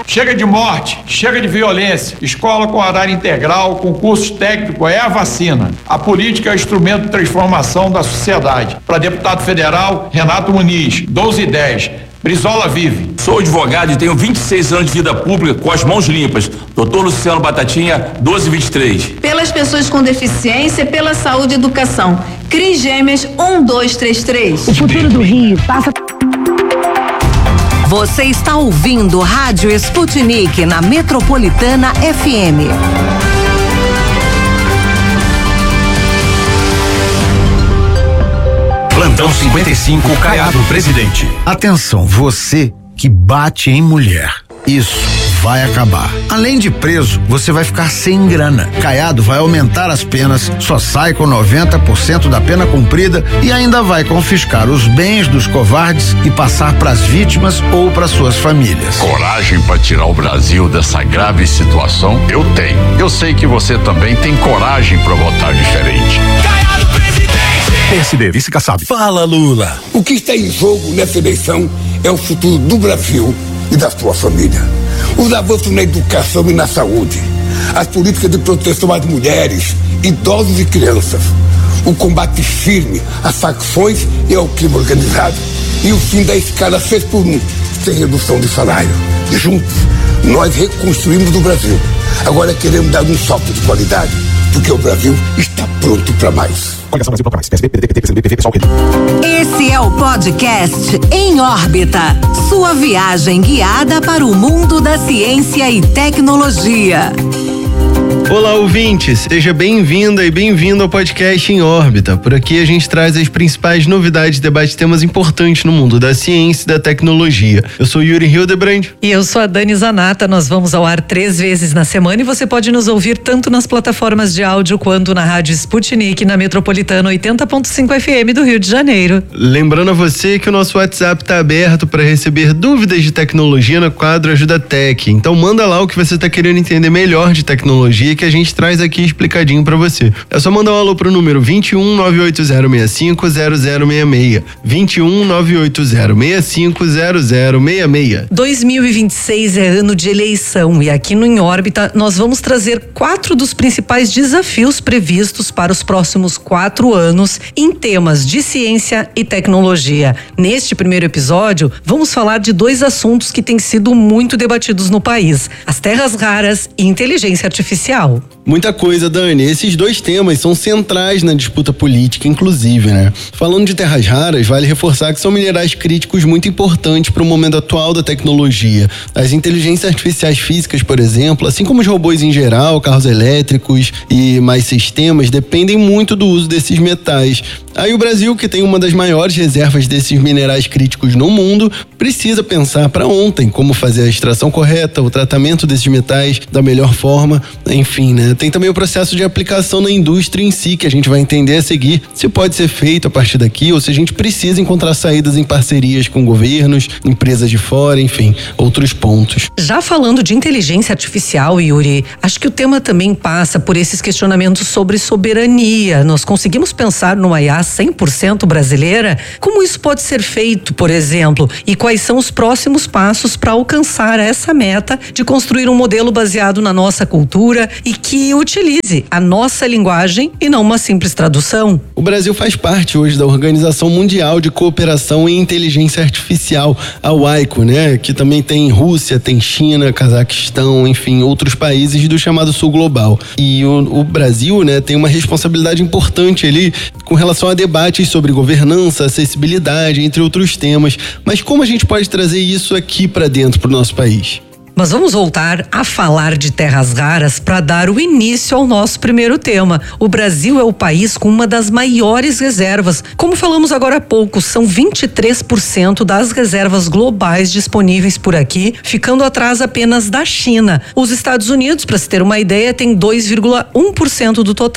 Chega de morte, chega de violência. Escola com horário integral, com cursos técnicos é a vacina. A política é o instrumento de transformação da sociedade. Para deputado federal, Renato Muniz, 1210. Brizola vive. Sou advogado e tenho 26 anos de vida pública com as mãos limpas. Dr. Luciano Batatinha, 1223. Pelas pessoas com deficiência, pela saúde e educação. Cris Gêmeas, 1233. O futuro do Rio passa... Você está ouvindo Rádio Sputnik na Metropolitana FM. Plantão 55, Caiado Presidente. Atenção, você que bate em mulher. Isso vai acabar. Além de preso, você vai ficar sem grana. Caiado vai aumentar as penas, só sai com 90% da pena cumprida e ainda vai confiscar os bens dos covardes e passar para as vítimas ou para suas famílias. Coragem para tirar o Brasil dessa grave situação? Eu tenho. Eu sei que você também tem coragem para votar diferente. Caiado Presidente. PSD, vice Kassab. Fala, Lula. O que está em jogo nessa eleição é o futuro do Brasil e da sua família. Os avanços na educação e na saúde, as políticas de proteção às mulheres, idosos e crianças, o combate firme às facções e ao crime organizado e o fim da escala 6x1, sem redução de salário. Juntos, nós reconstruímos o Brasil. Agora queremos dar um salto de qualidade, porque o Brasil está pronto para mais. Esse é o podcast Em Órbita, sua viagem guiada para o mundo da ciência e tecnologia. Olá, ouvintes, seja bem-vinda e bem-vindo ao podcast Em Órbita. Por aqui a gente traz as principais novidades e debate temas importantes no mundo da ciência e da tecnologia. Eu sou Yuri Hildebrand. E eu sou a Dani Zanata. Nós vamos ao ar 3 vezes na semana e você pode nos ouvir tanto nas plataformas de áudio quanto na Rádio Sputnik, na Metropolitana 80.5 FM do Rio de Janeiro. Lembrando a você que o nosso WhatsApp está aberto para receber dúvidas de tecnologia no quadro Ajuda Tech. Então manda lá o que você está querendo entender melhor de tecnologia que a gente traz aqui explicadinho pra você. É só mandar um alô pro número 21 98065 0066. 21 98065 0066. 2026 é ano de eleição e aqui no Em Órbita nós vamos trazer 4 dos principais desafios previstos para os próximos 4 anos em temas de ciência e tecnologia. Neste primeiro episódio, vamos falar de 2 assuntos que têm sido muito debatidos no país: as terras raras e inteligência artificial. Muita coisa, Dani. Esses 2 temas são centrais na disputa política, inclusive, né? Falando de terras raras, vale reforçar que são minerais críticos muito importantes para o momento atual da tecnologia. As inteligências artificiais físicas, por exemplo, assim como os robôs em geral, carros elétricos e mais sistemas, dependem muito do uso desses metais. Aí o Brasil, que tem uma das maiores reservas desses minerais críticos no mundo, precisa pensar para ontem como fazer a extração correta, o tratamento desses metais da melhor forma, enfim, né? Tem também o processo de aplicação na indústria em si, que a gente vai entender a seguir se pode ser feito a partir daqui ou se a gente precisa encontrar saídas em parcerias com governos, empresas de fora, enfim, outros pontos. Já falando de inteligência artificial, Yuri, acho que o tema também passa por esses questionamentos sobre soberania. Nós conseguimos pensar numa IA 100% brasileira? Como isso pode ser feito, por exemplo? E quais são os próximos passos para alcançar essa meta de construir um modelo baseado na nossa cultura e que utilize a nossa linguagem e não uma simples tradução? O Brasil faz parte hoje da Organização Mundial de Cooperação em Inteligência Artificial, a WAICO, né? Que também tem Rússia, tem China, Cazaquistão, enfim, outros países do chamado Sul Global. E o Brasil, né, tem uma responsabilidade importante ali com relação a debates sobre governança, acessibilidade, entre outros temas. Mas como a gente pode trazer isso aqui para dentro, para o nosso país? Mas vamos voltar a falar de terras raras para dar o início ao nosso primeiro tema. O Brasil é o país com uma das maiores reservas. Como falamos agora há pouco, são 23% das reservas globais disponíveis por aqui, ficando atrás apenas da China. Os Estados Unidos, para se ter uma ideia, tem 2,1% do total.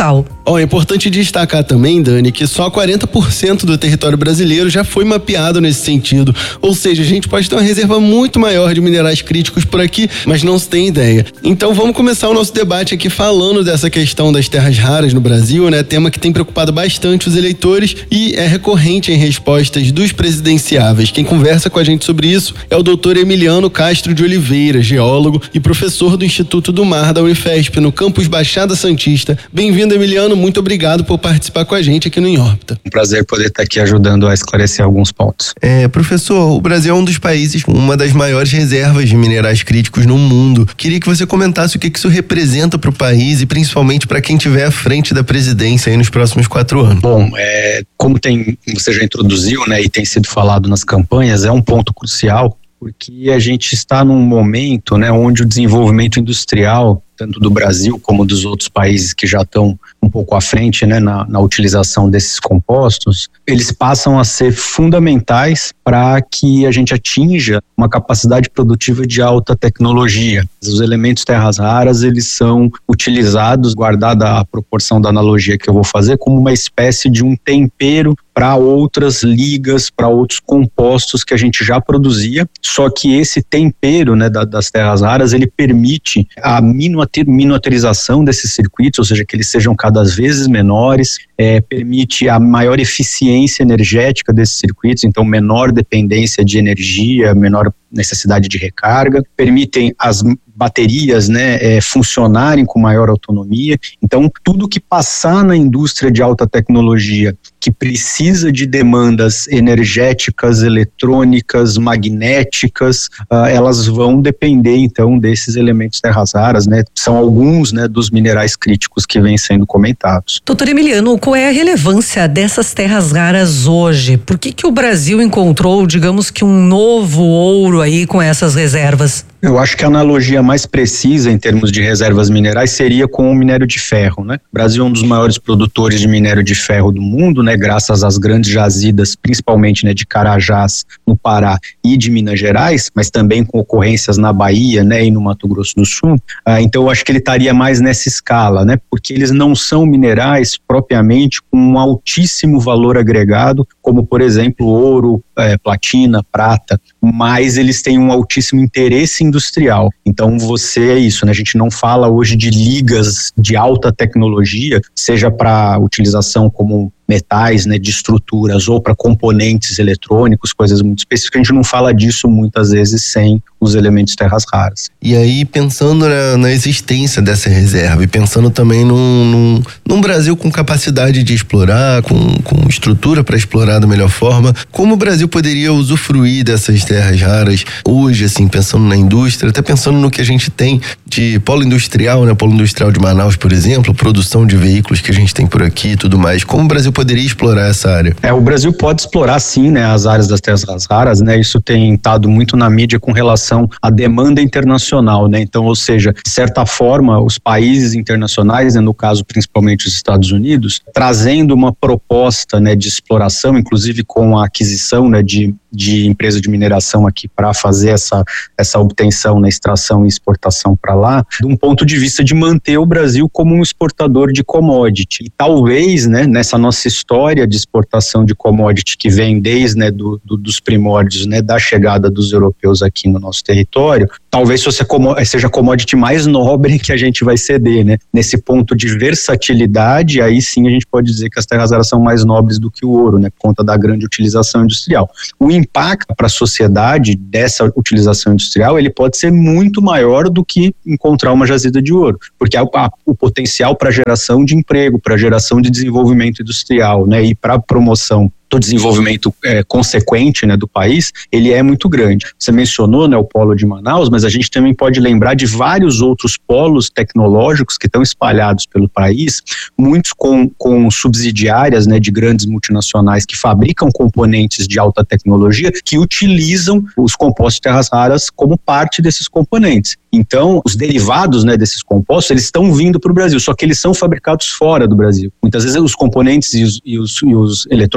É importante destacar também, Dani, que só 40% do território brasileiro já foi mapeado nesse sentido. Ou seja, a gente pode ter uma reserva muito maior de minerais críticos por aqui, mas não se tem ideia. Então vamos começar o nosso debate aqui falando dessa questão das terras raras no Brasil, né? Tema que tem preocupado bastante os eleitores e é recorrente em respostas dos presidenciáveis. Quem conversa com a gente sobre isso é o doutor Emiliano Castro de Oliveira, geólogo e professor do Instituto do Mar da Unifesp, no campus Baixada Santista. Bem-vindo, Emiliano, muito obrigado por participar com a gente aqui no Em Órbita. Um prazer poder estar aqui ajudando a esclarecer alguns pontos. Professor, o Brasil é um dos países com uma das maiores reservas de minerais críticos no mundo. Queria que você comentasse o que isso representa para o país e principalmente para quem estiver à frente da presidência aí nos próximos 4 anos. Bom, como você já introduziu, né, e tem sido falado nas campanhas, é um ponto crucial, porque a gente está num momento, né, onde o desenvolvimento industrial, tanto do Brasil como dos outros países que já estão um pouco à frente, né, na utilização desses compostos, eles passam a ser fundamentais para que a gente atinja uma capacidade produtiva de alta tecnologia. Os elementos terras raras, eles são utilizados, guardada a proporção da analogia que eu vou fazer, como uma espécie de um tempero para outras ligas, para outros compostos que a gente já produzia, só que esse tempero, né, das terras raras, ele permite a miniaturização desses circuitos, ou seja, que eles sejam cada vez menores, permite a maior eficiência energética desses circuitos, então menor dependência de energia, menor necessidade de recarga, permitem as baterias, né, funcionarem com maior autonomia. Então, tudo que passar na indústria de alta tecnologia, que precisa de demandas energéticas, eletrônicas, magnéticas, elas vão depender, então, desses elementos terras raras, né? São alguns, né, dos minerais críticos que vêm sendo comentados. Doutor Emiliano, qual é a relevância dessas terras raras hoje? Por que o Brasil encontrou, digamos que um novo ouro aí com essas reservas? Eu acho que a analogia mais precisa em termos de reservas minerais seria com o minério de ferro, né? O Brasil é um dos maiores produtores de minério de ferro do mundo, né? Graças às grandes jazidas, principalmente, né, de Carajás, no Pará e de Minas Gerais, mas também com ocorrências na Bahia, né, e no Mato Grosso do Sul. Então eu acho que ele estaria mais nessa escala, né? Porque eles não são minerais propriamente com um altíssimo valor agregado, como por exemplo ouro, platina, prata, mas eles têm um altíssimo interesse industrial. Então é isso, né? A gente não fala hoje de ligas de alta tecnologia, seja para utilização como metais, né, de estruturas ou para componentes eletrônicos, coisas muito específicas. A gente não fala disso muitas vezes sem os elementos terras raras. E aí, pensando na existência dessa reserva e pensando também num Brasil com capacidade de explorar, com estrutura para explorar da melhor forma, como o Brasil poderia usufruir dessas terras raras hoje, assim, pensando na indústria, até pensando no que a gente tem de polo industrial, né, polo industrial de Manaus, por exemplo, produção de veículos que a gente tem por aqui e tudo mais. Como o Brasil poderia explorar essa área? O Brasil pode explorar sim, né, as áreas das terras raras, né, isso tem estado muito na mídia com relação à demanda internacional, né, então, ou seja, de certa forma, os países internacionais, né, no caso principalmente os Estados Unidos, trazendo uma proposta, né, de exploração, inclusive com a aquisição, né, de empresa de mineração aqui para fazer essa obtenção, né, extração e exportação para lá, de um ponto de vista de manter o Brasil como um exportador de commodity. E talvez, né, nessa nossa história de exportação de commodity que vem desde, né, dos primórdios, né, da chegada dos europeus aqui no nosso território, talvez seja a commodity mais nobre que a gente vai ceder, né? Nesse ponto de versatilidade, aí sim a gente pode dizer que as terras raras são mais nobres do que o ouro, né, por conta da grande utilização industrial. O impacto para a sociedade dessa utilização industrial, ele pode ser muito maior do que encontrar uma jazida de ouro, porque o potencial para geração de emprego, para geração de desenvolvimento industrial, né, e para promoção do desenvolvimento consequente, né, do país, ele é muito grande. Você mencionou, né, o polo de Manaus, mas a gente também pode lembrar de vários outros polos tecnológicos que estão espalhados pelo país, muitos com subsidiárias, né, de grandes multinacionais que fabricam componentes de alta tecnologia que utilizam os compostos de terras raras como parte desses componentes. Então, os derivados, né, desses compostos, eles estão vindo para o Brasil, só que eles são fabricados fora do Brasil. Muitas vezes os componentes e os eletrônicos, eles são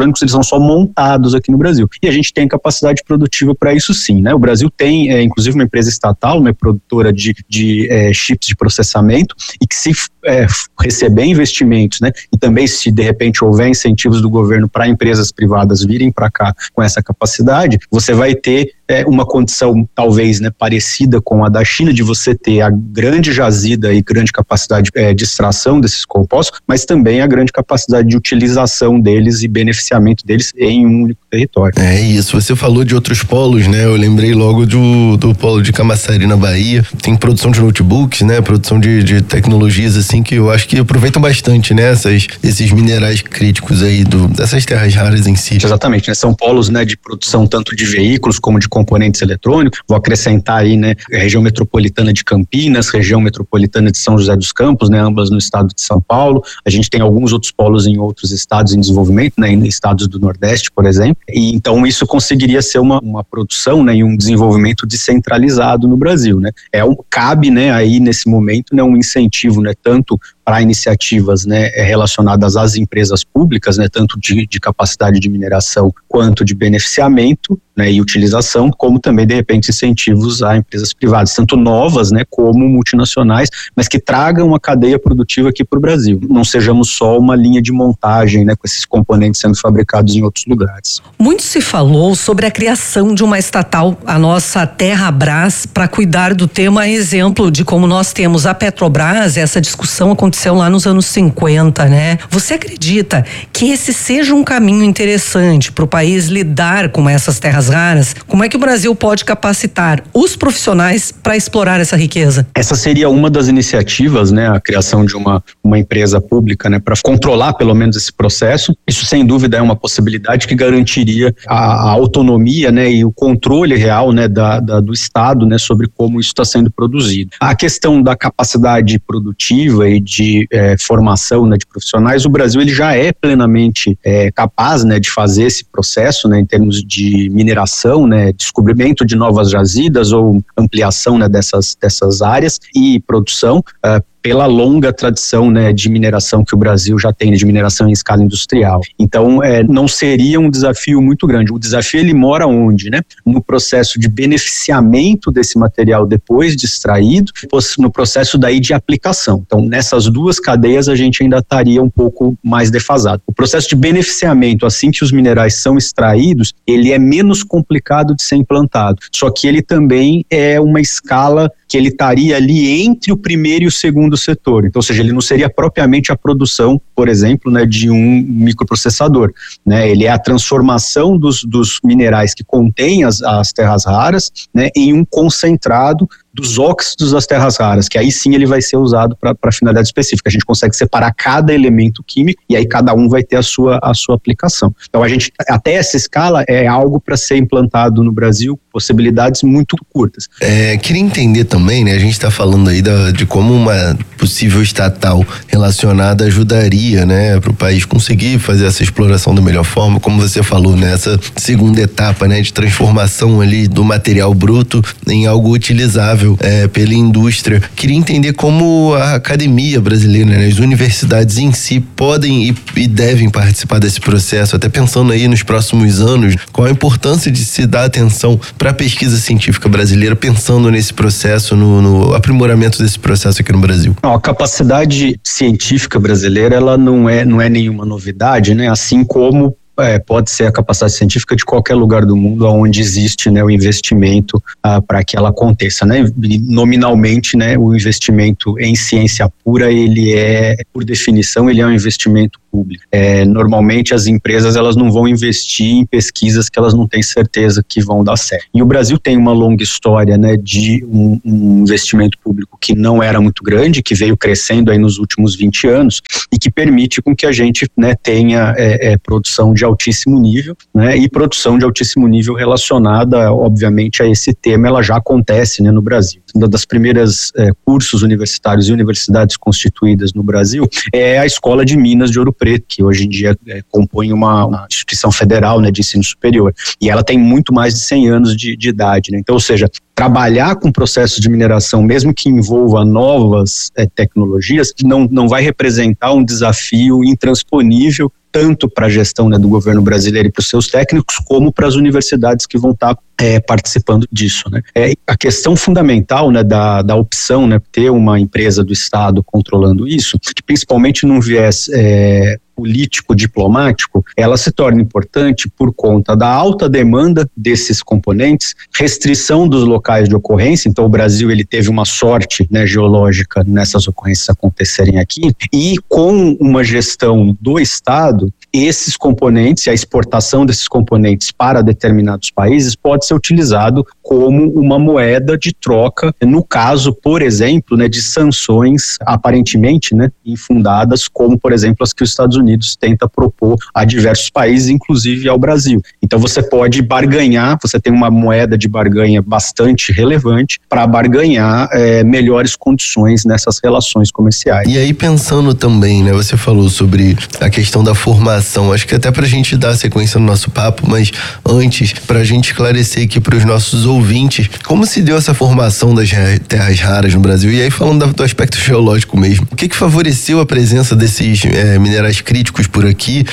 são só montados aqui no Brasil. E a gente tem capacidade produtiva para isso sim, né? O Brasil tem, inclusive, uma empresa estatal, uma produtora de chips de processamento, e que se receber investimentos, né? E também se de repente houver incentivos do governo para empresas privadas virem para cá com essa capacidade, você vai ter uma condição talvez, né, parecida com a da China, de você ter a grande jazida e grande capacidade de extração desses compostos, mas também a grande capacidade de utilização deles e beneficiamento deles em um único território. É isso, você falou de outros polos, né? Eu lembrei logo do polo de Camaçari, na Bahia. Tem produção de notebooks, né? Produção de tecnologias assim que eu acho que aproveitam bastante, né? Esses minerais críticos aí dessas terras raras em si. Exatamente, né? São polos, né, de produção tanto de veículos como de componentes eletrônicos. Vou acrescentar aí, né, a região metropolitana de Campinas, região metropolitana de São José dos Campos, né, ambas no estado de São Paulo. A gente tem alguns outros polos em outros estados em desenvolvimento, né, em estados do Nordeste, por exemplo. E então isso conseguiria ser uma produção, né, e um desenvolvimento descentralizado no Brasil, né? Cabe, né, aí nesse momento, né, um incentivo, né, tanto para iniciativas, né, relacionadas às empresas públicas, né, tanto de capacidade de mineração quanto de beneficiamento, né, e utilização, como também de repente incentivos a empresas privadas, tanto novas, né, como multinacionais, mas que tragam uma cadeia produtiva aqui para o Brasil. Não sejamos só uma linha de montagem, né, com esses componentes sendo fabricados em outros lugares. Muito se falou sobre a criação de uma estatal, a nossa Terrabras, para cuidar do tema, exemplo de como nós temos a Petrobras. Essa discussão aconteceu lá nos anos 50, né? Você acredita que esse seja um caminho interessante para o país lidar com essas terras raras? Como é que o Brasil pode capacitar os profissionais para explorar essa riqueza? Essa seria uma das iniciativas, né? A criação de uma empresa pública, né? Para controlar pelo menos esse processo. Isso sem dúvida é uma possibilidade que garantiria a autonomia, né? E o controle real, né? Do Estado, né? Sobre como isso está sendo produzido. A questão da capacidade produtiva e de formação, né? De profissionais, o Brasil ele já é plenamente capaz, né? De fazer esse processo, né? Em termos de mineração, né, descobrimento de novas jazidas ou ampliação, né, dessas áreas e produção, pela longa tradição, né, de mineração que o Brasil já tem, de mineração em escala industrial. Então, não seria um desafio muito grande. O desafio, ele mora onde, né? No processo de beneficiamento desse material depois de extraído, no processo daí de aplicação. Então, nessas duas cadeias, a gente ainda estaria um pouco mais defasado. O processo de beneficiamento, assim que os minerais são extraídos, ele é menos complicado de ser implantado. Só que ele também é uma escala que ele estaria ali entre o primeiro e o segundo setor. Então, ou seja, ele não seria propriamente a produção, por exemplo, né, de um microprocessador, né? Ele é a transformação dos minerais que contêm as terras raras, né, em um concentrado dos óxidos das terras raras, que aí sim ele vai ser usado para finalidade específica. A gente consegue separar cada elemento químico e aí cada um vai ter a sua aplicação. Então a gente, até essa escala, é algo para ser implantado no Brasil, possibilidades muito curtas. Queria entender também, né? A gente está falando aí de como uma possível estatal relacionada ajudaria, né, para o país conseguir fazer essa exploração da melhor forma, como você falou, né? Essa segunda etapa, né, de transformação ali do material bruto em algo utilizável pela indústria. Queria entender como a academia brasileira, né, as universidades em si podem e devem participar desse processo, até pensando aí nos próximos anos, qual a importância de se dar atenção para a pesquisa científica brasileira, pensando nesse processo, no aprimoramento desse processo aqui no Brasil. A capacidade científica brasileira, ela não é nenhuma novidade, né? Assim como pode ser a capacidade científica de qualquer lugar do mundo onde existe, né, o investimento para que ela aconteça, né? Nominalmente, né, o investimento em ciência pura, ele por definição, ele é um investimento público. Normalmente as empresas, elas não vão investir em pesquisas que elas não têm certeza que vão dar certo. E o Brasil tem uma longa história, né, de um investimento público que não era muito grande, que veio crescendo aí nos últimos 20 anos e que permite com que a gente, né, tenha produção de altíssimo nível, né, e produção de altíssimo nível relacionada, obviamente, a esse tema, ela já acontece, né, no Brasil. Uma das primeiras cursos universitários e universidades constituídas no Brasil é a Escola de Minas de Ouro Preto, que hoje em dia compõe uma instituição federal, né, de ensino superior, e ela tem muito mais de 100 anos de idade, né? Então, ou seja, trabalhar com processos de mineração, mesmo que envolva novas tecnologias, não vai representar um desafio intransponível tanto para a gestão, né, do governo brasileiro e para os seus técnicos, como para as universidades que vão estar participando disso, né? A questão fundamental, né, da opção, né, ter uma empresa do Estado controlando isso, que principalmente num viés político-diplomático, ela se torna importante por conta da alta demanda desses componentes, restrição dos locais de ocorrência. Então o Brasil, ele teve uma sorte, né, geológica nessas ocorrências acontecerem aqui, e com uma gestão do Estado, esses componentes e a exportação desses componentes para determinados países pode ser utilizado como uma moeda de troca, no caso, por exemplo, né, de sanções aparentemente, né, infundadas, como por exemplo as que os Estados Unidos tenta propor a diversos países, inclusive ao Brasil. Então você pode barganhar, você tem uma moeda de barganha bastante relevante para barganhar melhores condições nessas relações comerciais. E aí pensando também, né, você falou sobre a questão da formação, acho que até pra gente dar sequência no nosso papo, mas antes, pra gente esclarecer aqui pros nossos ouvintes, como se deu essa formação das terras raras no Brasil, e aí falando do aspecto geológico mesmo, o que favoreceu a presença desses minerais críticos por aqui,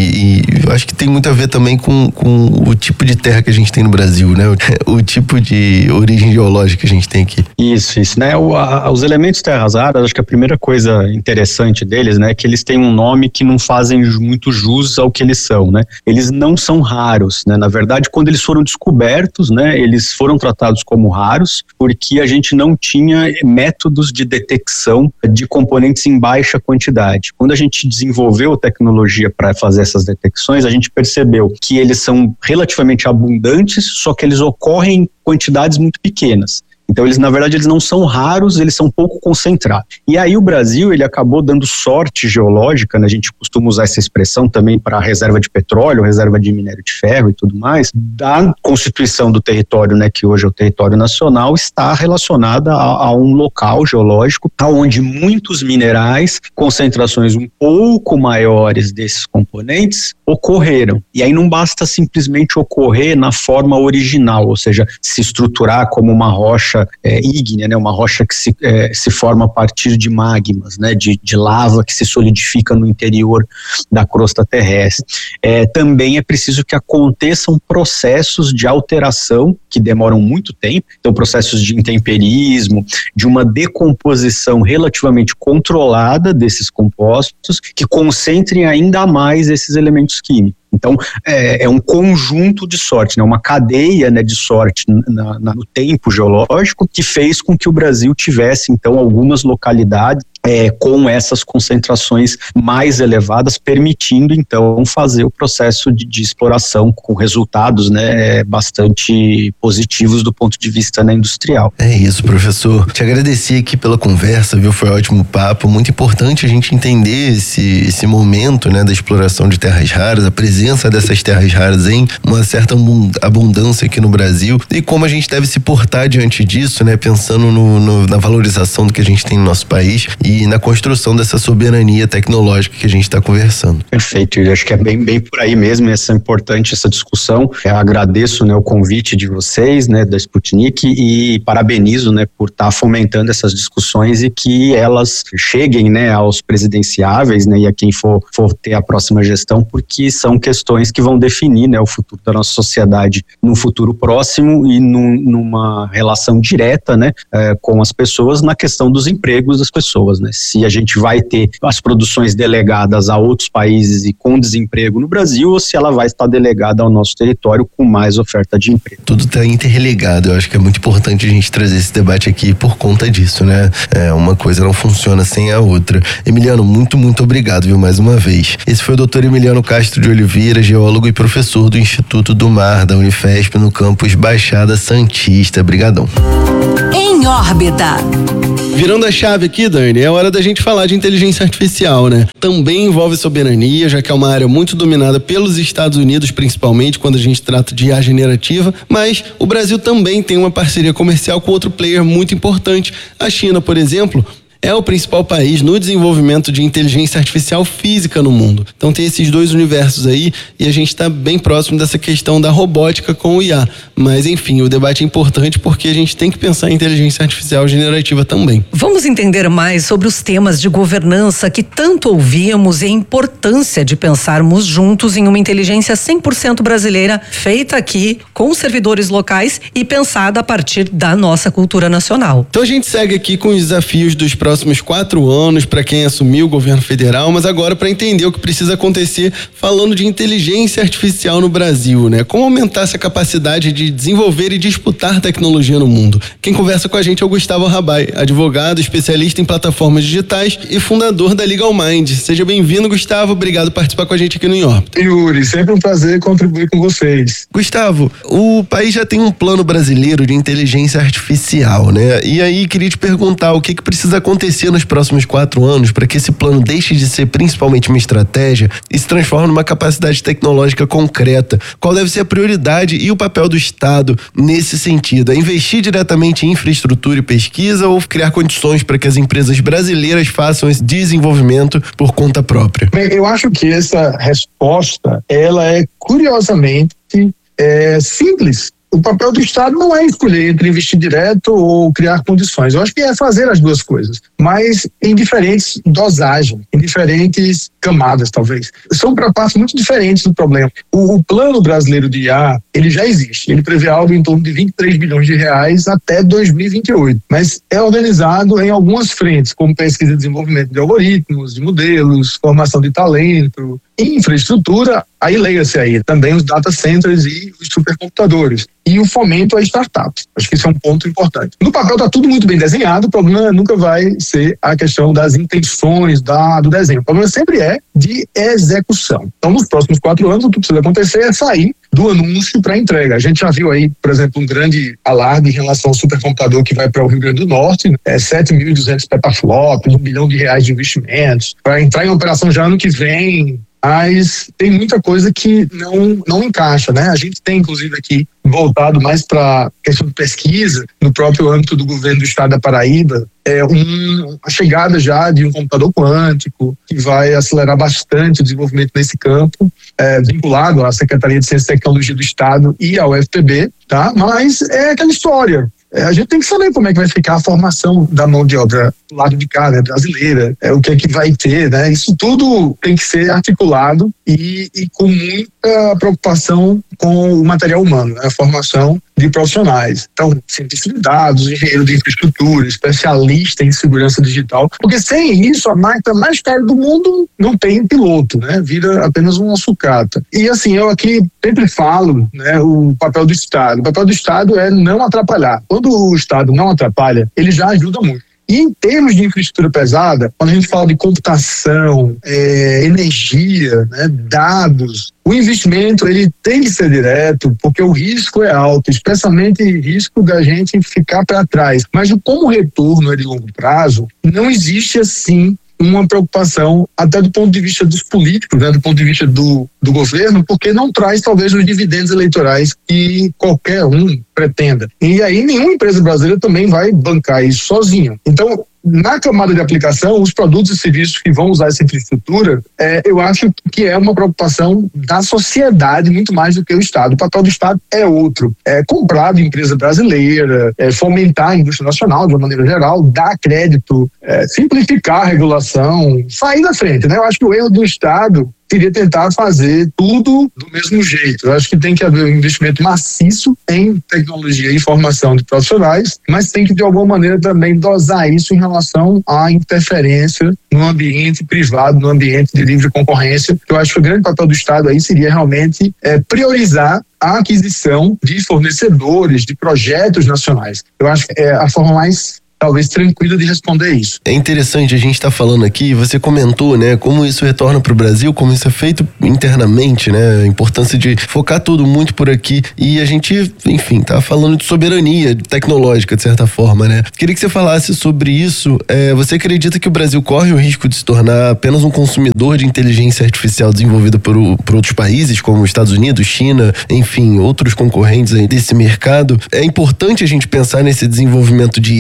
e eu acho que tem muito a ver também com o tipo de terra que a gente tem no Brasil, né, o tipo de origem geológica que a gente tem aqui. Isso, né, os elementos terras raras, acho que a primeira coisa interessante deles, né, é que eles têm um nome que não fazem muito jus ao que eles são, né, eles não são raros, né, na verdade quando eles foram descobertos, né, eles foram tratados como raros porque a gente não tinha métodos de detecção de componentes em baixa quantidade. Quando a gente desenvolveu tecnologia para fazer essas detecções, a gente percebeu que eles são relativamente abundantes, só que eles ocorrem em quantidades muito pequenas. Então eles, na verdade, eles não são raros, eles são pouco concentrados. E aí o Brasil, ele acabou dando sorte geológica, né? A gente costuma usar essa expressão também para reserva de petróleo, reserva de minério de ferro e tudo mais, da constituição do território, né, que hoje é o território nacional, está relacionada a um local geológico onde muitos minerais, concentrações um pouco maiores desses componentes, ocorreram. E aí não basta simplesmente ocorrer na forma original, ou seja, se estruturar como uma rocha ígnea, né, uma rocha que se forma a partir de magmas, né, de lava que se solidifica no interior da crosta terrestre. Também é preciso que aconteçam processos de alteração que demoram muito tempo, então processos de intemperismo, de uma decomposição relativamente controlada desses compostos que concentrem ainda mais esses elementos químicos. Então, é um conjunto de sorte, né? Uma cadeia, né, de sorte no tempo geológico que fez com que o Brasil tivesse, então, algumas localidades com essas concentrações mais elevadas, permitindo, então, fazer o processo de exploração com resultados, né, bastante positivos do ponto de vista, né, industrial. É isso, professor. Te agradeci aqui pela conversa, viu? Foi um ótimo papo. Muito importante a gente entender esse momento, né, da exploração de terras raras, a presença dessas terras raras em uma certa abundância aqui no Brasil e como a gente deve se portar diante disso, né, pensando na valorização do que a gente tem no nosso país e na construção dessa soberania tecnológica que a gente está conversando. Perfeito, eu acho que é bem por aí mesmo, essa importante essa discussão. Eu agradeço, né, o convite de vocês, né, da Sputnik, e parabenizo, né, por estar fomentando essas discussões e que elas cheguem, né, aos presidenciáveis, né, e a quem for ter a próxima gestão, porque são questões que vão definir, né, o futuro da nossa sociedade num futuro próximo e numa relação direta, né, com as pessoas, na questão dos empregos das pessoas, né. Se a gente vai ter as produções delegadas a outros países e com desemprego no Brasil, ou se ela vai estar delegada ao nosso território com mais oferta de emprego. Tudo está interligado, eu acho que é muito importante a gente trazer esse debate aqui por conta disso, né? Uma coisa não funciona sem a outra. Emiliano, muito obrigado, viu, mais uma vez. Esse foi o Dr. Emiliano Castro de Oliveira, geólogo e professor do Instituto do Mar da Unifesp no campus Baixada Santista. Brigadão. Em órbita. Virando a chave aqui, Dani, é hora da gente falar de inteligência artificial, né? Também envolve soberania, já que é uma área muito dominada pelos Estados Unidos, principalmente quando a gente trata de IA generativa, mas o Brasil também tem uma parceria comercial com outro player muito importante. A China, por exemplo, é o principal país no desenvolvimento de inteligência artificial física no mundo. Então tem esses dois universos aí e a gente está bem próximo dessa questão da robótica com o IA. Mas enfim, o debate é importante porque a gente tem que pensar em inteligência artificial generativa também. Vamos entender mais sobre os temas de governança que tanto ouvíamos e a importância de pensarmos juntos em uma inteligência 100% brasileira, feita aqui com servidores locais e pensada a partir da nossa cultura nacional. Então a gente segue aqui com os desafios dos próximos 4 anos para quem assumiu o governo federal, mas agora para entender o que precisa acontecer falando de inteligência artificial no Brasil, né? Como aumentar essa capacidade de desenvolver e disputar tecnologia no mundo? Quem conversa com a gente é o Gustavo Rabai, advogado, especialista em plataformas digitais e fundador da Legal Mind. Seja bem-vindo, Gustavo. Obrigado por participar com a gente aqui no Em Órbita. Yuri, sempre um prazer contribuir com vocês. Gustavo, o país já tem um plano brasileiro de inteligência artificial, né? E aí, queria te perguntar o que precisa acontecer nos próximos 4 anos para que esse plano deixe de ser principalmente uma estratégia e se transforme numa capacidade tecnológica concreta. Qual deve ser a prioridade e o papel do Estado nesse sentido? É investir diretamente em infraestrutura e pesquisa ou criar condições para que as empresas brasileiras façam esse desenvolvimento por conta própria? Bem, eu acho que essa resposta, ela é curiosamente simples. O papel do Estado não é escolher entre investir direto ou criar condições. Eu acho que é fazer as duas coisas, mas em diferentes dosagens, em diferentes camadas, talvez. São para partes muito diferentes do problema. O plano brasileiro de IA, ele já existe. Ele prevê algo em torno de 23 bilhões de reais até 2028, mas é organizado em algumas frentes, como pesquisa e desenvolvimento de algoritmos, de modelos, formação de talento, infraestrutura, aí leia-se aí também os data centers e os supercomputadores. E o fomento a startups. Acho que isso é um ponto importante. No papel está tudo muito bem desenhado, o problema nunca vai ser a questão das intenções do desenho. O problema sempre é de execução. Então, nos próximos 4 anos, o que precisa acontecer é sair do anúncio para a entrega. A gente já viu aí, por exemplo, um grande alarde em relação ao supercomputador que vai para o Rio Grande do Norte, 7.200 petaflops, R$1 bilhão de investimentos, para entrar em operação já ano que vem. Mas tem muita coisa que não encaixa, né? A gente tem, inclusive, aqui voltado mais para questão de pesquisa, no próprio âmbito do governo do estado da Paraíba, a chegada já de um computador quântico que vai acelerar bastante o desenvolvimento nesse campo, vinculado à Secretaria de Ciência e Tecnologia do Estado e ao UFPB, tá? Mas é aquela história. A gente tem que saber como é que vai ficar a formação da mão de obra do lado de cá, né, brasileira, o que é que vai ter, né? Isso tudo tem que ser articulado e com muita preocupação com o material humano, né? A formação de profissionais. Então, cientista de dados, engenheiro de infraestrutura, especialista em segurança digital, porque sem isso a máquina mais cara do mundo não tem piloto, né? Vira apenas uma sucata. E assim, eu aqui sempre falo, né, o papel do Estado. O papel do Estado é não atrapalhar. Quando o Estado não atrapalha, ele já ajuda muito. E em termos de infraestrutura pesada, quando a gente fala de computação, energia, né, dados, o investimento ele tem que ser direto, porque o risco é alto, especialmente o risco da gente ficar para trás. Mas como o retorno é de longo prazo, não existe assim uma preocupação até do ponto de vista dos políticos, né, do ponto de vista do governo, porque não traz talvez os dividendos eleitorais que qualquer um pretenda. E aí nenhuma empresa brasileira também vai bancar isso sozinha. Então, na camada de aplicação, os produtos e serviços que vão usar essa infraestrutura, eu acho que é uma preocupação da sociedade muito mais do que o Estado. O papel do Estado é outro. Comprar de empresa brasileira, fomentar a indústria nacional de uma maneira geral, dar crédito, simplificar a regulação, sair da frente, né? Eu acho que o erro do Estado seria tentar fazer tudo do mesmo jeito. Eu acho que tem que haver um investimento maciço em tecnologia e formação de profissionais, mas tem que de alguma maneira também dosar isso em relação à interferência no ambiente privado, no ambiente de livre concorrência. Eu acho que o grande papel do Estado aí seria realmente priorizar a aquisição de fornecedores, de projetos nacionais. Eu acho que é a forma mais talvez tranquila de responder isso. É interessante, a gente está falando aqui, você comentou, né, como isso retorna para o Brasil, como isso é feito internamente, né, a importância de focar tudo muito por aqui, e a gente, enfim, tá falando de soberania tecnológica, de certa forma, né. Queria que você falasse sobre isso. Você acredita que o Brasil corre o risco de se tornar apenas um consumidor de inteligência artificial desenvolvida por outros países, como os Estados Unidos, China, enfim, outros concorrentes aí desse mercado? É importante a gente pensar nesse desenvolvimento de IA e a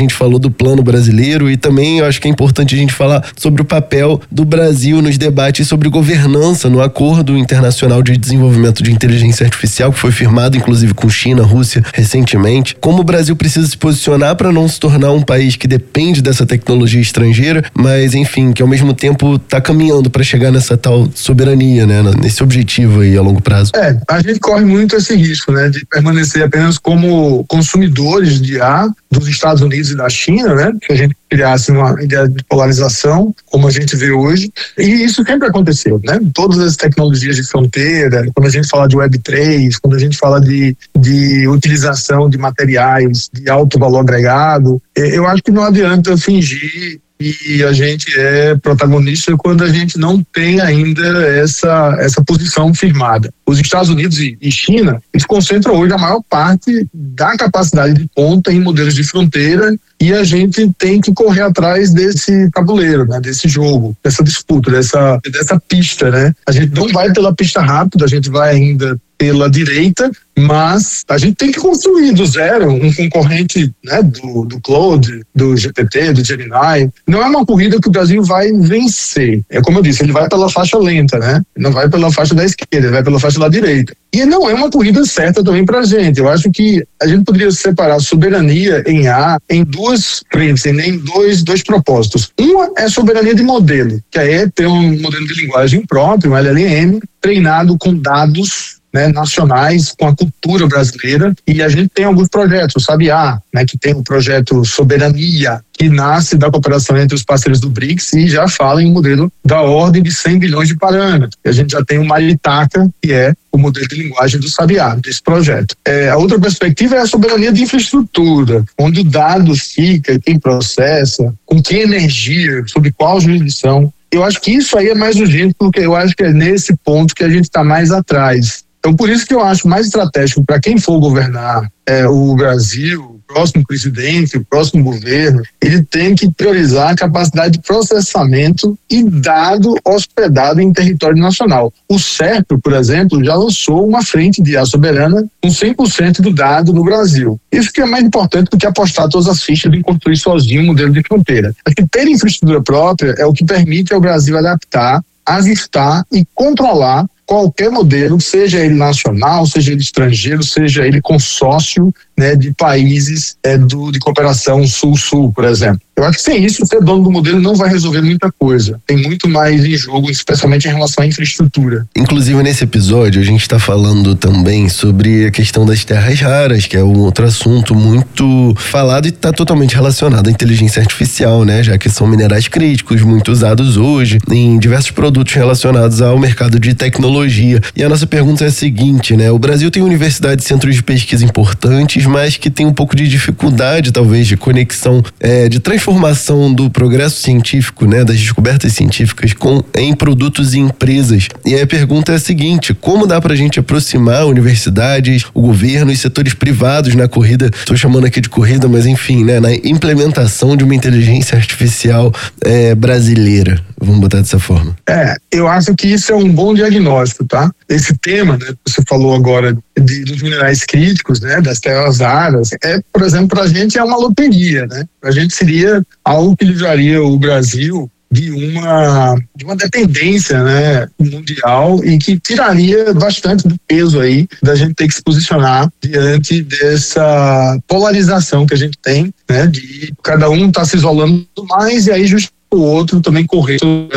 gente falou do plano brasileiro e também eu acho que é importante a gente falar sobre o papel do Brasil nos debates sobre governança no Acordo Internacional de Desenvolvimento de Inteligência Artificial, que foi firmado inclusive com China, Rússia, recentemente. Como o Brasil precisa se posicionar para não se tornar um país que depende dessa tecnologia estrangeira, mas enfim, que ao mesmo tempo está caminhando para chegar nessa tal soberania, né? Nesse objetivo aí a longo prazo. A gente corre muito esse risco, né? De permanecer apenas como consumidores de IA dos Estados Unidos e da China, né? Que a gente criasse uma ideia de polarização, como a gente vê hoje. E isso sempre aconteceu, né? Todas as tecnologias de fronteira, quando a gente fala de Web3, quando a gente fala de utilização de materiais de alto valor agregado, eu acho que não adianta fingir e a gente é protagonista quando a gente não tem ainda essa posição firmada. Os Estados Unidos e China, eles concentram hoje a maior parte da capacidade de ponta em modelos de fronteira e a gente tem que correr atrás desse tabuleiro, né, desse jogo, dessa disputa, dessa pista, né? A gente não vai pela pista rápida, a gente vai ainda pela direita, mas a gente tem que construir do zero um concorrente, né, do Claude, do GPT, do Gemini. Não é uma corrida que o Brasil vai vencer. É como eu disse, ele vai pela faixa lenta, né? Não vai pela faixa da esquerda, ele vai pela faixa da direita. E não é uma corrida certa também pra gente. Eu acho que a gente poderia separar soberania em A em duas frentes, em dois propósitos. Uma é soberania de modelo, que é ter um modelo de linguagem próprio, um LLM, treinado com dados, né, nacionais, com a cultura brasileira, e a gente tem alguns projetos, o Sabiá, né, que tem o projeto Soberania, que nasce da cooperação entre os parceiros do BRICS e já fala em um modelo da ordem de 100 bilhões de parâmetros. E a gente já tem o Maritaca, que é o modelo de linguagem do Sabiá, desse projeto. A outra perspectiva é a soberania de infraestrutura, onde o dado fica, quem processa, com que energia, sob qual jurisdição. Eu acho que isso aí é mais urgente, porque eu acho que é nesse ponto que a gente está mais atrás. Então, por isso que eu acho mais estratégico para quem for governar o Brasil, o próximo presidente, o próximo governo, ele tem que priorizar a capacidade de processamento e dado hospedado em território nacional. O CERP, por exemplo, já lançou uma frente de IA soberana com 100% do dado no Brasil. Isso que é mais importante do que apostar todas as fichas em construir sozinho um modelo de fronteira. Acho que ter infraestrutura própria é o que permite ao Brasil adaptar, ajustar e controlar qualquer modelo, seja ele nacional, seja ele estrangeiro, seja ele consórcio, né, de países de cooperação sul-sul, por exemplo. Eu acho que sem isso, ser dono do modelo não vai resolver muita coisa. Tem muito mais em jogo, especialmente em relação à infraestrutura. Inclusive, nesse episódio, a gente está falando também sobre a questão das terras raras, que é um outro assunto muito falado e está totalmente relacionado à inteligência artificial, né? Já que são minerais críticos, muito usados hoje em diversos produtos relacionados ao mercado de tecnologia. E a nossa pergunta é a seguinte, né? O Brasil tem universidades e centros de pesquisa importantes, mas que tem um pouco de dificuldade, talvez, de conexão, de transformação do progresso científico, né, das descobertas científicas em produtos e empresas. E aí a pergunta é a seguinte: como dá pra gente aproximar universidades, o governo e setores privados na corrida, estou chamando aqui de corrida, mas enfim, né, na implementação de uma inteligência artificial brasileira? Vamos botar dessa forma. Eu acho que isso é um bom diagnóstico, tá? Esse tema, né, que você falou agora dos minerais críticos, né, das terras raras, por exemplo, pra gente é uma loteria, né? Pra gente seria algo que livraria o Brasil de uma dependência, né, mundial, e que tiraria bastante do peso aí da gente ter que se posicionar diante dessa polarização que a gente tem, né, de cada um tá se isolando mais e aí justo o outro também correr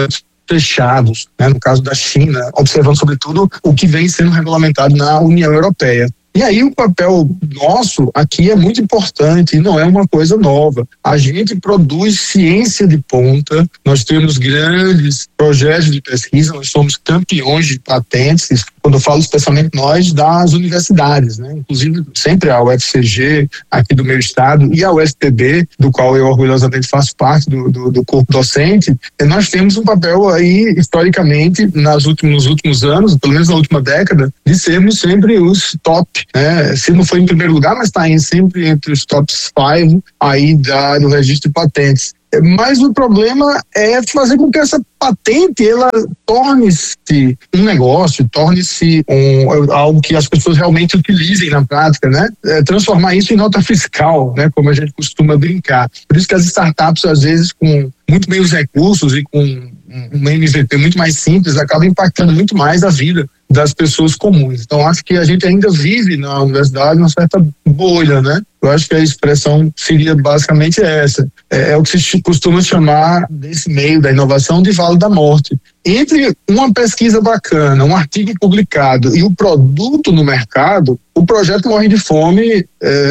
fechados, né, no caso da China, observando sobretudo o que vem sendo regulamentado na União Europeia. E aí o papel nosso aqui é muito importante e não é uma coisa nova. A gente produz ciência de ponta, nós temos grandes projetos de pesquisa, nós somos campeões de patentes, quando eu falo especialmente nós, das universidades, né? Inclusive sempre a UFCG aqui do meu estado e a UFPB, do qual eu orgulhosamente faço parte do corpo docente, nós temos um papel aí, historicamente, nos últimos anos, pelo menos na última década, de sermos sempre os top, né? Se não foi em primeiro lugar, mas está sempre entre os top 5 aí do registro de patentes. mas o problema é fazer com que essa patente ela torne-se um negócio, torne-se algo que as pessoas realmente utilizem na prática, né? Transformar isso em nota fiscal, né? Como a gente costuma brincar. Por isso que as startups, às vezes, com muito menos recursos e com um MVP muito mais simples, acabam impactando muito mais a vida das pessoas comuns. Então, acho que a gente ainda vive na universidade uma certa bolha, né? Eu acho que a expressão seria basicamente essa. É o que se costuma chamar, desse meio da inovação, de vale da morte. Entre uma pesquisa bacana, um artigo publicado e o produto no mercado, o projeto morre de fome,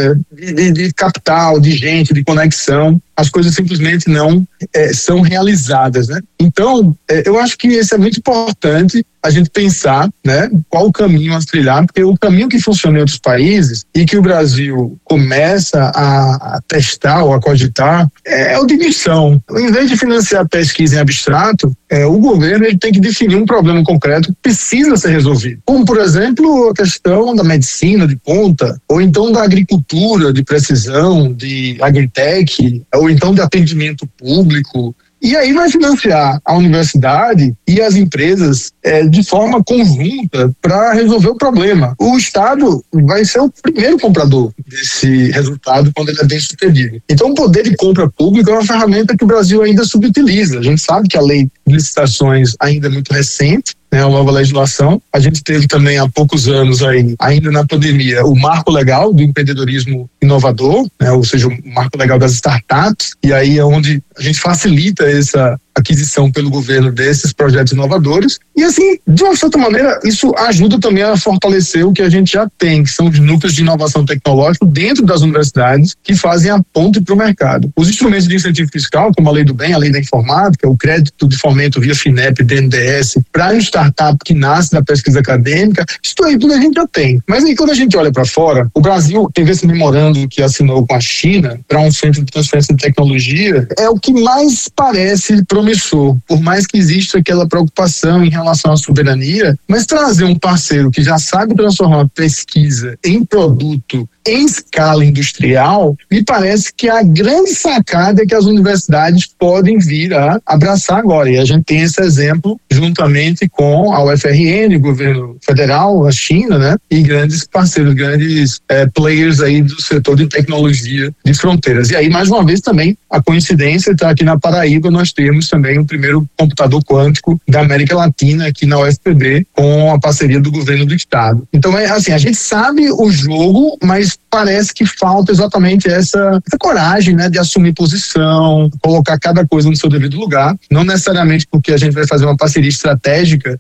de capital, de gente, de conexão. As coisas simplesmente não são realizadas, né? Então, eu acho que isso é muito importante, a gente pensar, né, qual o caminho a trilhar, porque o caminho que funciona em outros países e que o Brasil começa a testar ou a cogitar é o de missão. Em vez de financiar pesquisa em abstrato, o governo ele tem que definir um problema concreto que precisa ser resolvido. Como, por exemplo, a questão da medicina de ponta, ou então da agricultura de precisão, de agritech, ou então de atendimento público. E aí vai financiar a universidade e as empresas de forma conjunta para resolver o problema. O Estado vai ser o primeiro comprador desse resultado quando ele é bem sucedido. Então, o poder de compra pública é uma ferramenta que o Brasil ainda subutiliza. A gente sabe que a lei de licitações ainda é muito recente, né, a nova legislação. A gente teve também há poucos anos aí, ainda na pandemia, o marco legal do empreendedorismo inovador, né, ou seja, o marco legal das startups, e aí é onde a gente facilita essa aquisição pelo governo desses projetos inovadores. E assim, de uma certa maneira, isso ajuda também a fortalecer o que a gente já tem, que são os núcleos de inovação tecnológica dentro das universidades que fazem a ponte para o mercado. Os instrumentos de incentivo fiscal, como a Lei do Bem, a Lei da Informática, o crédito de fomento via FINEP, BNDES, para a startup que nasce da pesquisa acadêmica, isso aí tudo a gente já tem. Mas aí quando a gente olha para fora, o Brasil teve esse memorando que assinou com a China para um centro de transferência de tecnologia, é o que mais parece promissor, por mais que exista aquela preocupação em relação à soberania, mas trazer um parceiro que já sabe transformar pesquisa em produto em escala industrial, me parece que a grande sacada é que as universidades podem vir a abraçar agora. E a gente tem esse exemplo juntamente com a UFRN, o governo federal, a China, né? E grandes parceiros, grandes players aí do setor de tecnologia de fronteiras. E aí, mais uma vez, também a coincidência está aqui na Paraíba, nós temos também o primeiro computador quântico da América Latina aqui na UFPB, com a parceria do governo do estado. Então, assim, a gente sabe o jogo, mas parece que falta exatamente essa coragem, né, de assumir posição, colocar cada coisa no seu devido lugar, não necessariamente porque a gente vai fazer uma parceria estratégica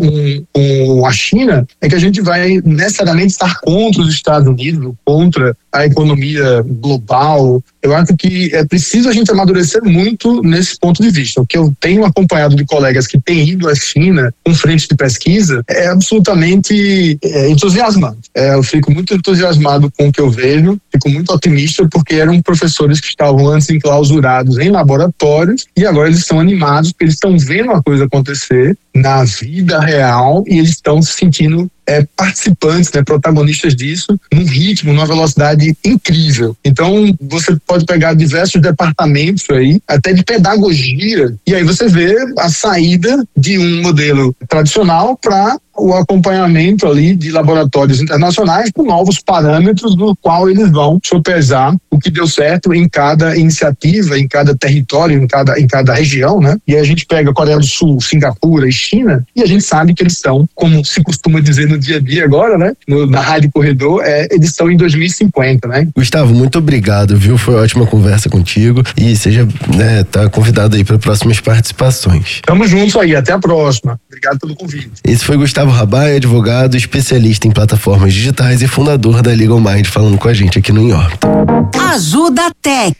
com a China, é que a gente vai necessariamente estar contra os Estados Unidos, contra a economia global. Eu acho que é preciso a gente amadurecer muito nesse ponto de vista. O que eu tenho acompanhado de colegas que têm ido à China com frente de pesquisa é absolutamente entusiasmante. Eu fico muito entusiasmado com o que eu vejo, fico muito otimista porque eram professores que estavam antes enclausurados em laboratórios e agora eles estão animados porque eles estão vendo a coisa acontecer na vida real e eles estão se sentindo participantes, né, protagonistas disso, num ritmo, numa velocidade incrível. Então, você pode pegar diversos departamentos aí, até de pedagogia, e aí você vê a saída de um modelo tradicional para o acompanhamento ali de laboratórios internacionais com novos parâmetros do qual eles vão sopesar o que deu certo em cada iniciativa, em cada território, em cada região, né? E aí a gente pega Coreia do Sul, Singapura e China, e a gente sabe que eles estão, como se costuma dizer no dia a dia agora, né? Na Rádio Corredor, eles estão em 2050, né? Gustavo, muito obrigado, viu? Foi uma ótima conversa contigo e seja, tá convidado aí para próximas participações. Tamo juntos aí, até a próxima. Obrigado pelo convite. Esse foi Gustavo Rabai, advogado, especialista em plataformas digitais e fundador da Legal Mind, falando com a gente aqui no Em Órbita. Ajuda Tech.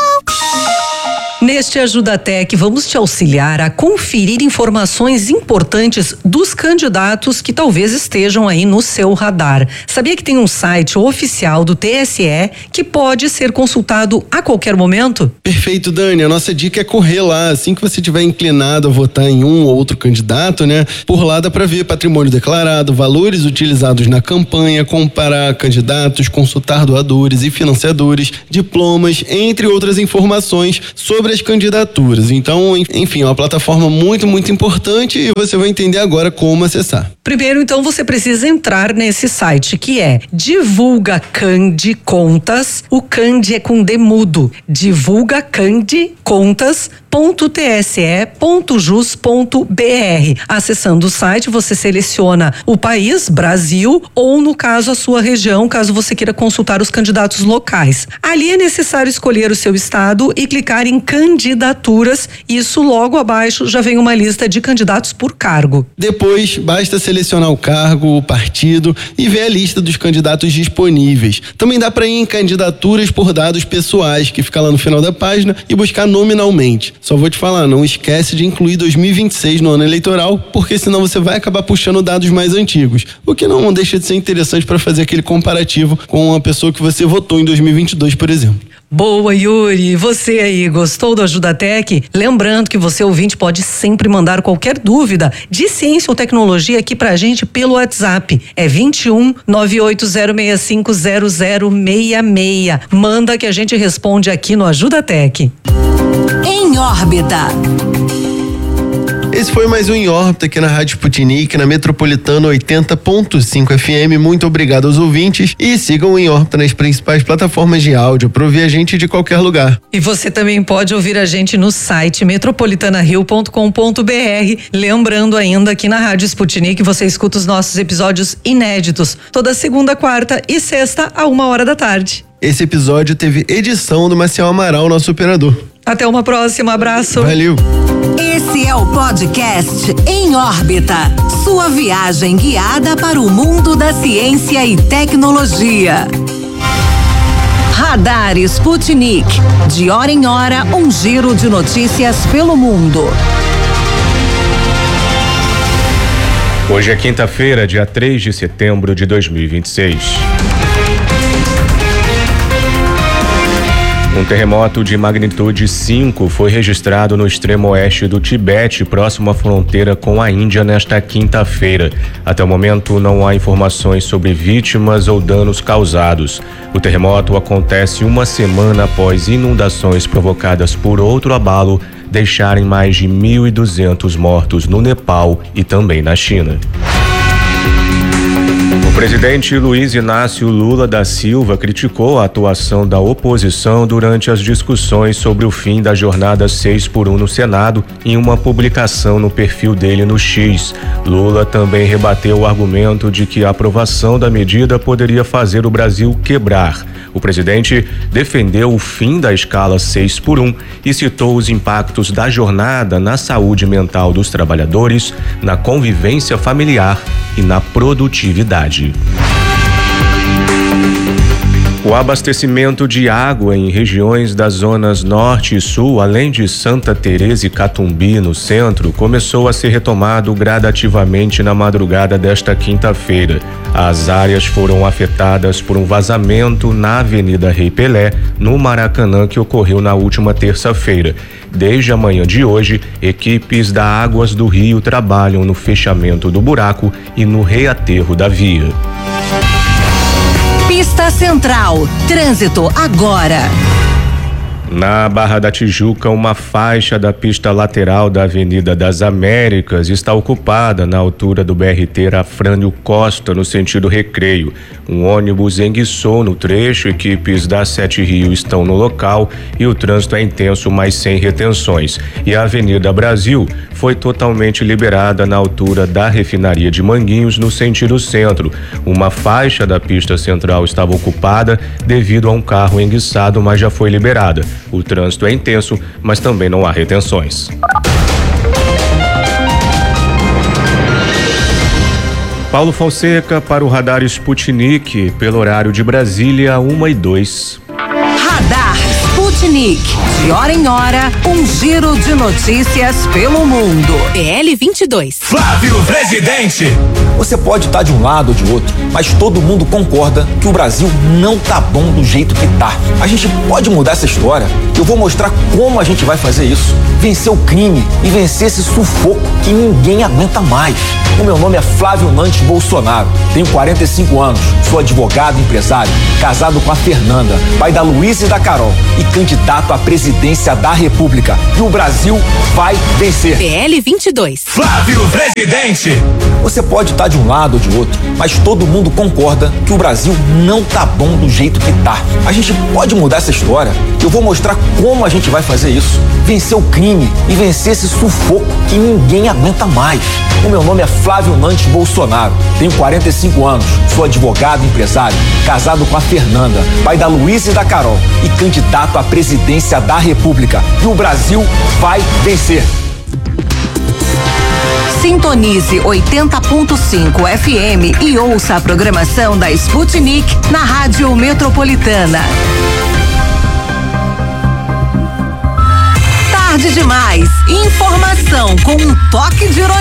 Neste Ajuda Tech, vamos te auxiliar a conferir informações importantes dos candidatos que talvez estejam aí no seu radar. Sabia que tem um site oficial do TSE que pode ser consultado a qualquer momento? Perfeito, Dani. A nossa dica é correr lá. Assim que você estiver inclinado a votar em um ou outro candidato, né? Por lá dá para ver patrimônio declarado, valores utilizados na campanha, comparar candidatos, consultar doadores e financiadores, diplomas, entre outras informações sobre as as candidaturas. Então, enfim, é uma plataforma muito, muito importante e você vai entender agora como acessar. Primeiro, então, você precisa entrar nesse site que é Divulga Cande Contas. O Cande é com D mudo. Divulga Cande Contas.tse.jus.br. Acessando o site, você seleciona o país, Brasil, ou no caso a sua região, caso você queira consultar os candidatos locais. Ali é necessário escolher o seu estado e clicar em candidaturas. Isso logo abaixo já vem uma lista de candidatos por cargo. Depois, basta selecionar o cargo, o partido e ver a lista dos candidatos disponíveis. Também dá para ir em candidaturas por dados pessoais, que fica lá no final da página, e buscar nominalmente. Só vou te falar, não esquece de incluir 2026 no ano eleitoral, porque senão você vai acabar puxando dados mais antigos, o que não deixa de ser interessante para fazer aquele comparativo com a pessoa que você votou em 2022, por exemplo. Boa, Yuri. Você aí, gostou do Ajuda Tech? Lembrando que você, ouvinte, pode sempre mandar qualquer dúvida de ciência ou tecnologia aqui pra gente pelo WhatsApp. É 21 98065 0066. Manda que a gente responde aqui no Ajuda Tech. Em órbita. Esse foi mais um Em Órbita aqui na Rádio Sputnik, na Metropolitana 80.5 FM. Muito obrigado aos ouvintes e sigam o Em Órbita nas principais plataformas de áudio para ouvir a gente de qualquer lugar. E você também pode ouvir a gente no site metropolitanario.com.br. Lembrando ainda que na Rádio Sputnik você escuta os nossos episódios inéditos toda segunda, quarta e sexta a 1h da tarde. Esse episódio teve edição do Maciel Amaral, nosso operador. Até uma próxima, abraço. Valeu. Esse é o podcast Em Órbita, sua viagem guiada para o mundo da ciência e tecnologia. Radar Sputnik, de hora em hora, um giro de notícias pelo mundo. Hoje é quinta-feira, dia 3 de setembro de 2026. Um terremoto de magnitude 5 foi registrado no extremo oeste do Tibete, próximo à fronteira com a Índia, nesta quinta-feira. Até o momento, não há informações sobre vítimas ou danos causados. O terremoto acontece uma semana após inundações provocadas por outro abalo deixarem mais de 1.200 mortos no Nepal e também na China. O presidente Luiz Inácio Lula da Silva criticou a atuação da oposição durante as discussões sobre o fim da jornada 6x1 no Senado em uma publicação no perfil dele no X. Lula também rebateu o argumento de que a aprovação da medida poderia fazer o Brasil quebrar. O presidente defendeu o fim da escala 6x1 e citou os impactos da jornada na saúde mental dos trabalhadores, na convivência familiar e na produtividade. O abastecimento de água em regiões das zonas norte e sul, além de Santa Teresa e Catumbi, no centro, começou a ser retomado gradativamente na madrugada desta quinta-feira. As áreas foram afetadas por um vazamento na Avenida Rei Pelé, no Maracanã, que ocorreu na última terça-feira. Desde a manhã de hoje, equipes da Águas do Rio trabalham no fechamento do buraco e no reaterro da via. Pista Central, trânsito agora. Na Barra da Tijuca, uma faixa da pista lateral da Avenida das Américas está ocupada na altura do BRT Afrânio Costa, no sentido Recreio. Um ônibus enguiçou no trecho, equipes da Sete Rio estão no local e o trânsito é intenso, mas sem retenções. E a Avenida Brasil foi totalmente liberada na altura da Refinaria de Manguinhos, no sentido centro. Uma faixa da pista central estava ocupada devido a um carro enguiçado, mas já foi liberada. O trânsito é intenso, mas também não há retenções. Paulo Fonseca para o Radar Sputnik, pelo horário de Brasília, 1h02. Radar Sputnik, de hora em hora, um giro de notícias pelo mundo. PL 22. Flávio Presidente. Você pode estar de um lado ou de outro, mas todo mundo concorda que o Brasil não tá bom do jeito que tá. A gente pode mudar essa história. Eu vou mostrar como a gente vai fazer isso. Vencer o crime e vencer esse sufoco que ninguém aguenta mais. O meu nome é Flávio Nantes Bolsonaro. Tenho 45 anos, sou advogado e empresário, casado com a Fernanda, pai da Luísa e da Carol e candidato à presidência da República. E o Brasil vai vencer. PL 22. Flávio Presidente. Você pode estar de um lado ou de outro, mas todo mundo concorda que o Brasil não tá bom do jeito que tá. A gente pode mudar essa história. Eu vou mostrar como a gente vai fazer isso. Vencer o crime e vencer esse sufoco que ninguém aguenta mais. O meu nome é Flávio Nantes Bolsonaro. Tenho 45 anos, sou advogado e empresário, casado com a Fernanda, pai da Luísa e da Carol e candidato à presidência da República. E o Brasil vai vencer. Sintonize 80.5 FM e ouça a programação da Sputnik na Rádio Metropolitana. Tarde demais. Informação com um toque de ironia.